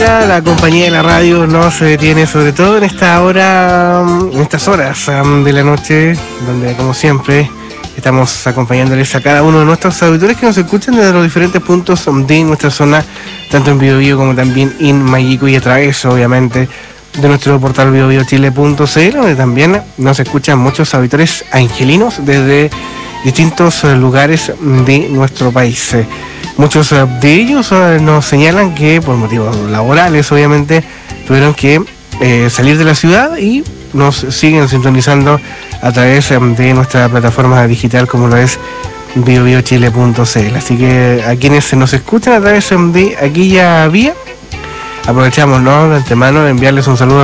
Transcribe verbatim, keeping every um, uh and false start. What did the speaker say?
día la compañía de la radio no se detiene, sobre todo en esta hora, en estas horas um, de la noche, donde como siempre estamos acompañándoles a cada uno de nuestros auditores que nos escuchan desde los diferentes puntos de nuestra zona, tanto en Biobío como también en Mayico, y a través, obviamente, de nuestro portal bio bio chile punto c l, donde también nos escuchan muchos auditores angelinos desde distintos lugares de nuestro país. Muchos de ellos nos señalan que por motivos laborales, obviamente, tuvieron que eh, salir de la ciudad y nos siguen sintonizando a través de nuestra plataforma digital como lo es bio bio chile punto c l. Así que a quienes nos escuchan a través de aquella vía, aprovechamos, ¿no?, de antemano de enviarles un saludo